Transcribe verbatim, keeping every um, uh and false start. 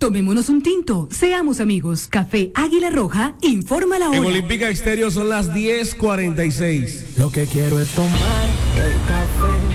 Tomémonos un tinto, seamos amigos. Café Águila Roja, informa la hora. En Olímpica Exterior son las diez cuarenta y seis. Lo que quiero es tomar el café.